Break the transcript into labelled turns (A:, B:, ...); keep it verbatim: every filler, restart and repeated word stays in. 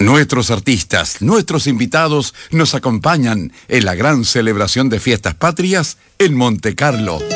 A: Nuestros artistas, nuestros invitados nos acompañan en la gran celebración de Fiestas Patrias en Monte Carlo.